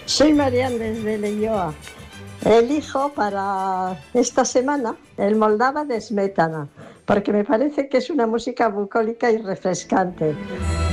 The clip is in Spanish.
Soy Marian desde Leioa. Elijo para esta semana el Moldava de Smetana, porque me parece que es una música bucólica y refrescante.